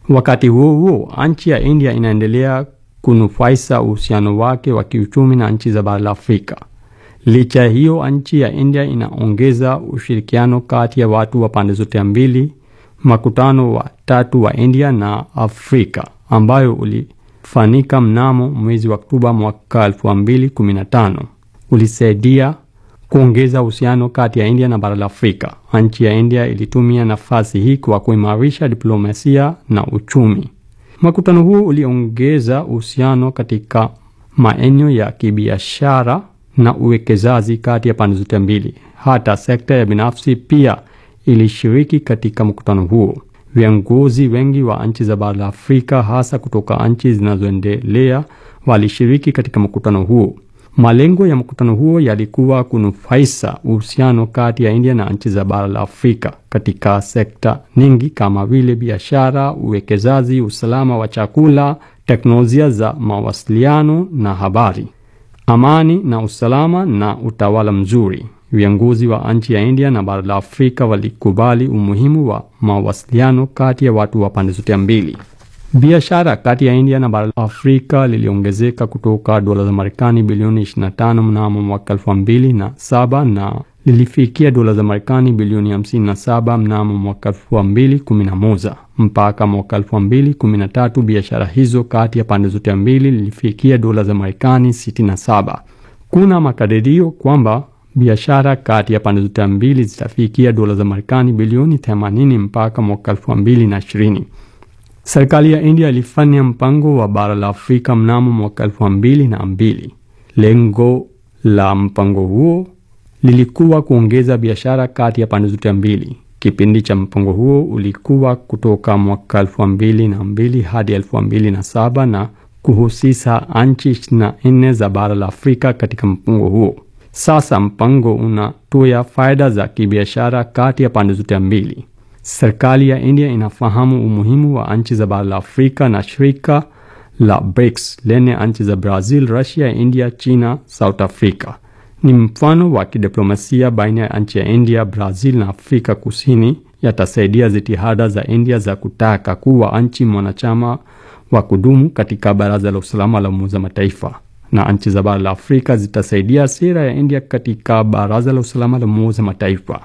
Wakati huo nchi ya India inaendelea kunufaisha uhusiano wake wa kiuchumi na nchi za bara la Afrika. Licha hiyo, nchi ya India inaongeza ushirikiano kati ya watu wa pande zote mbili. Makutano wa tatu wa India na Afrika ambayo ulifanyika mnamo mwezi wa Oktoba mwaka 2015 ulisaidia kuongeza uhusiano kati ya India na bara la Afrika. Nchi ya India ilitumia nafasi hii kwa kuimarisha diplomasia na uchumi. Makutano huu uliongeza uhusiano katika maeneo ya kibiashara na uwekezaji kati ya pande zote mbili. Hata sekta ya binafsi pia ilishiriki katika mkutano huo. Viongozi wengi wa nchi za bara la Afrika, hasa kutoka nchi zinazoendelea, walishiriki katika mkutano huo. Malengo ya mkutano huo yalikuwa kunufaisha uhusiano kati ya India na nchi za bara la Afrika katika sekta nyingi kama vile biashara, uwekezaji, usalama wa chakula, teknolojia za mawasiliano na habari, amani na usalama na utawala mzuri. Viongozi wa nchi ya India na bara la Afrika walikubali umuhimu wa mawasiliano kati ya watu wa pande zote mbili. Biashara kati ya India na bara la Afrika liliongezeka kutoka dola za Marekani bilioni 25 mnamo mwaka 2007 na lilifikia dola za Marekani bilioni 57 mnamo mwaka 2011. Mpaka mwaka 2013 biashara hizo kati ya pande zote mbili lilifikia dola za Marekani 67. Kuna makadirio kwamba biashara kati ya pande zote mbili zitafikia dola za Marekani bilioni 80 mpaka mwaka 2020. Serikali ya India ilifanya mpango wa bara la Afrika mnamo mwaka 2002. Lengo la mpango huo lilikuwa kuongeza biashara kati ya pande zote mbili. Kipindi cha mpango huo ulikuwa kutoka mwaka 2002 hadi 2007 na kuhusisha nchi 24 za bara la Afrika katika mpango huo. Sasa mpango unatoa faida za kibiashara kati ya pande zote mbili. Serikali ya India inafahamu umuhimu wa nchi za bara la Afrika na shirika la BRICS lenye nchi za Brazil, Russia, India, China, South Africa. Ni mfano wa kidiplomasia baina ya nchi ya India, Brazil na Afrika Kusini yatasaidia jitihada za India za kutaka kuwa nchi mwanachama wa kudumu katika Baraza la Usalama la Umoja wa Mataifa. Na nchi za bara la Afrika zitasaidia sera ya India katika Baraza la Usalama la Umoja wa Mataifa.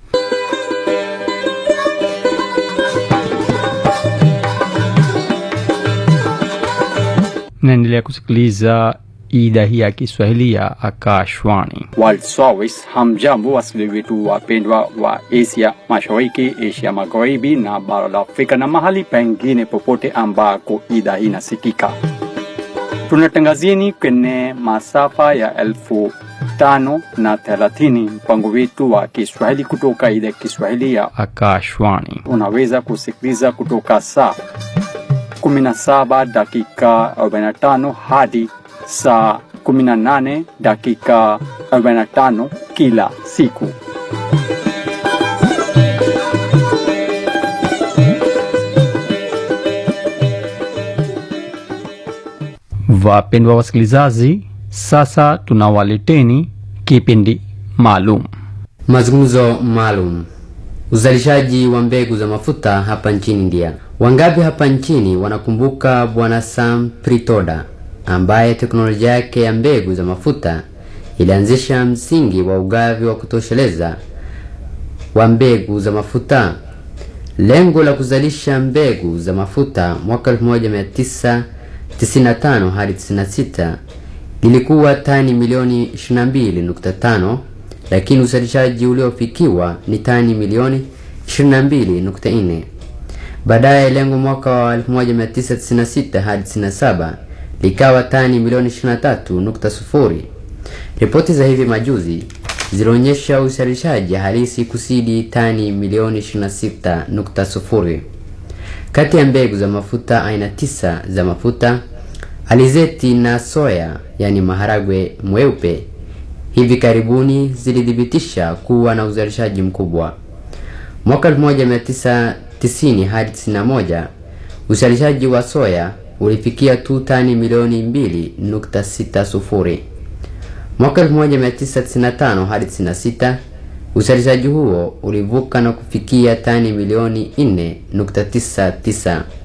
Naendelea kusikiliza idhaa hii ya Kiswahili ya Akashwani World Service. Hamjambo wasikilizaji wetu wapendwa wa Asia Mashariki, Asia Magharibi na bara la Afrika na mahali pengine popote ambako idhaa hii inasikika. Tunatangazieni kwenye masafa ya 1530 mpango wetu wa Kiswahili kutoka idhaa ya Kiswahili ya Akashwani. Unaweza kusikiliza kutoka saa 17 dakika 45 hadi saa 18 dakika 45 kila siku. Wapendwa wasikilizaji, sasa tunawaleteni kipindi maalum. Mazungumzo maalum. Uzalishaji wa mbegu za mafuta hapa nchini India. Wangapi hapa nchini wanakumbuka Bwana Sam Pritoda ambaye teknolojia yake ya mbegu za mafuta ilianzisha msingi wa ugavi wa kutosheleza wa mbegu za mafuta. Lengo la kuzalisha mbegu za mafuta mwaka 1995 hadi 96 lilikuwa tani milioni 22.5, lakini uzalishaji uliofikiwa ni tani milioni 22.4. Baadaye lengo mwaka wa 1996 hadi 97 likawa tani milioni 23.0. Ripoti za hivi majuzi zilionyesha uzalishaji halisi kusidi tani milioni 26.0. Kati ya mbegu za mafuta aina 9 za mafuta, alizeti na soya, yani maharagwe mweupe, hivi karibuni zilidhibitisha kuwa na uzalishaji mkubwa. Mwaka 1990 hadi 91 uzalishaji wa soya ulifikia tu tani milioni 2.60. Mwaka 1995 hadi 96 uzalishaji huo ulivuka na kufikia tani milioni 4.99.